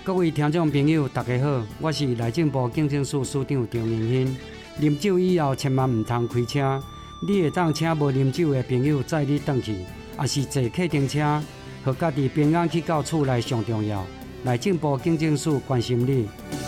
各位听众朋友，大家好，我是内政部警政署署长张明兴。啉酒以后，千万唔通开车。你会当请无啉酒的朋友载你回去，也是坐客停车，互家己平安去到厝内上重要。内政部警政署关心你。